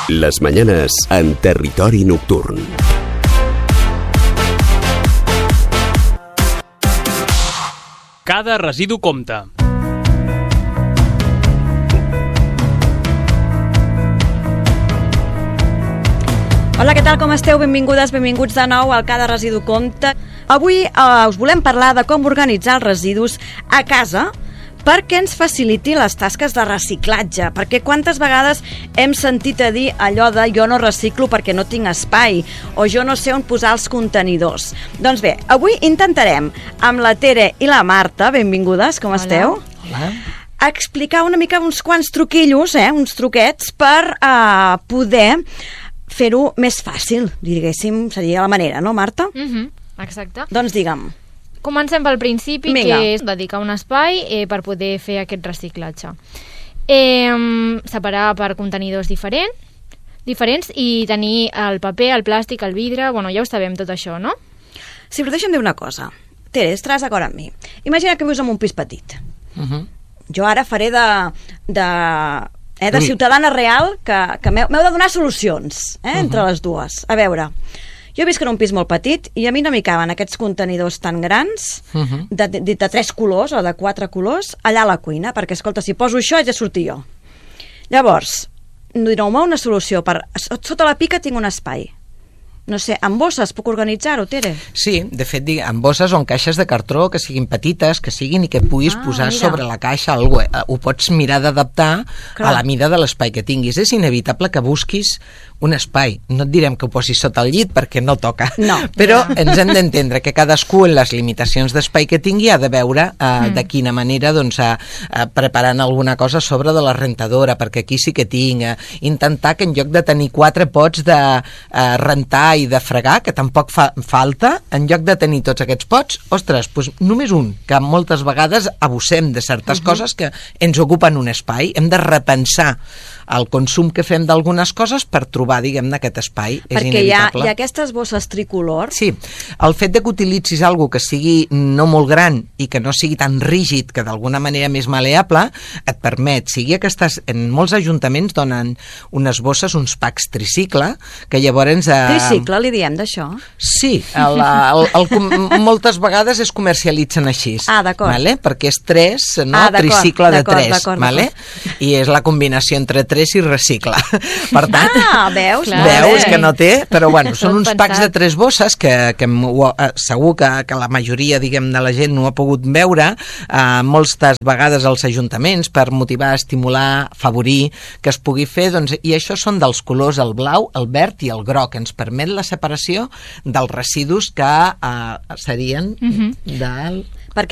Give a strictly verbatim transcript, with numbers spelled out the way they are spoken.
Las mañanas en Territori Nocturn. Cada residu compta. Hola, què tal, com esteu? Benvingudes, benvinguts de nou al Cada Residu Compta. Avui eh, us volem parlar de com organitzar els residus a casa perquè ens faciliti les tasques de reciclatge, perquè quantes vegades hem sentit a dir allò de jo no reciclo perquè no tinc espai o jo no sé on posar els contenidors. Doncs bé, avui intentarem amb la Tere i la Marta, benvingudes, com Hola. esteu? Hola. Explicar una mica uns quants truquillos, eh, uns truquets per eh, poder fer-ho més fàcil, diguéssim, seria la manera, no, Marta? Uh-huh. Exacte. Doncs digue'm. Comencem pel principi, Vinga. que és dedicar un espai eh, per poder fer aquest reciclatge. Eh, separar per contenidors diferent, diferents i tenir el paper, el plàstic, el vidre, bueno, ja ho sabem tot això, no? Sí, però deixa'm dir una cosa. Tere, estaràs d'acord amb mi. Imagina que vius en un pis petit. Uh-huh. Jo ara faré de... de eh, de ciutadana real que, que m'heu m'heu de donar solucions eh, entre les dues. A veure, jo visc en un pis molt petit i a mi no m'hi caben aquests contenidors tan grans Uh-huh. de, de, de tres colors o de quatre colors allà a la cuina, perquè, escolta, si poso això haig de sortir jo. Llavors, doneu-me una solució. Per, sota la pica tinc un espai. No sé, amb bosses puc organitzar-ho, Tere? Sí, de fet, en bosses o en caixes de cartró que siguin petites, que siguin i que puguis Ah, posar mira. sobre la caixa algú. Ho pots mirar d'adaptar Clar. a la mida de l'espai que tinguis. És inevitable que busquis un espai. No et direm que ho posis sota el llit perquè no toca. No. Però ens hem d'entendre que cadascú en les limitacions d'espai que tingui ha de veure eh, mm. de quina manera doncs, eh, eh, preparant alguna cosa sobre de la rentadora, perquè aquí sí que tinc. Eh, intentar que en lloc de tenir quatre pots de eh, rentar i de fregar, que tampoc fa falta, en lloc de tenir tots aquests pots, ostres, doncs només un, que moltes vegades abusem de certes uh-huh. coses que ens ocupen un espai. Hem de repensar el consum que fem d'algunes coses per trobar, diguem-ne, aquest espai. És Perquè hi ha, inevitable. hi ha aquestes bosses tricolor. Sí, el fet de que utilitzis algo que sigui no molt gran i que no sigui tan rígid, que d'alguna manera més maleable, et permet, sigui aquestes, en molts ajuntaments donen unes bosses, uns packs tricicle, que llavors... Eh, Tricicle, li diem d'això? Sí, el, el, el, el, moltes vegades es comercialitzen així. Ah, d'acord. Vale? Perquè és tres, no? Ah, d'acord, Tricicle de d'acord, tres. d'acord, Vale? I és la combinació entre tres i recicle. Per tant, Ah, veus? Clar. veus Bé. que no té, però bueno, són Tot uns pensat. packs de tres bosses que, que ho, eh, segur que, que la majoria, diguem, de la gent no ha pogut veure, eh, moltes vegades als ajuntaments per motivar, estimular, afavorir que es pugui fer, doncs, i això són dels colors el blau, el verd i el groc, ens permet la separació dels residus que eh, serien Mhm. del...